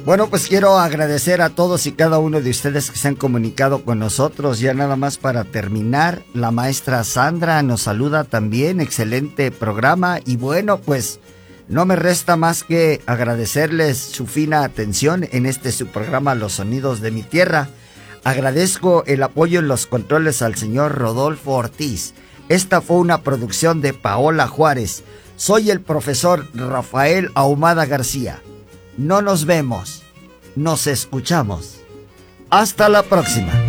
Bueno, pues quiero agradecer a todos y cada uno de ustedes que se han comunicado con nosotros. Ya nada más para terminar, la maestra Sandra nos saluda también, excelente programa. Y bueno, pues no me resta más que agradecerles su fina atención en su programa Los Sonidos de mi Tierra. Agradezco el apoyo en los controles al señor Rodolfo Ortiz. Esta fue una producción de Paola Juárez. Soy el profesor Rafael Ahumada García. No nos vemos, nos escuchamos. Hasta la próxima.